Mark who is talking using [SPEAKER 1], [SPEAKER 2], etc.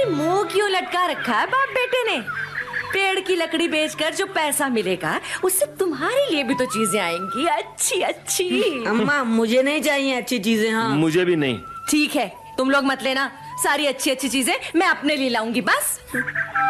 [SPEAKER 1] मुंह क्यों लटका रखा है बाप बेटे ने? पेड़ की लकड़ी बेचकर जो पैसा मिलेगा उससे तुम्हारे लिए भी तो चीजें आएंगी अच्छी अच्छी।
[SPEAKER 2] अम्मा मुझे नहीं चाहिए अच्छी चीजें। हाँ
[SPEAKER 3] मुझे भी नहीं।
[SPEAKER 1] ठीक है, तुम लोग मत लेना, सारी अच्छी अच्छी चीजें मैं अपने लिए लाऊंगी बस।